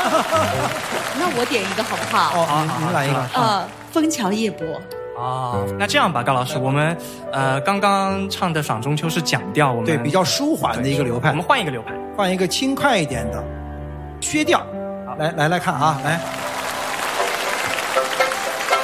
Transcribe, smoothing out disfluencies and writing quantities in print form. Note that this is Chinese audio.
那我点一个好不好？ 您来一个。 枫桥夜泊。 那这样吧，高老师，我们刚刚唱的《赏中秋》是讲调，我们对比较舒缓的一个流派， 我们换一个流派， 换一个轻快一点的薛调。来看啊，来。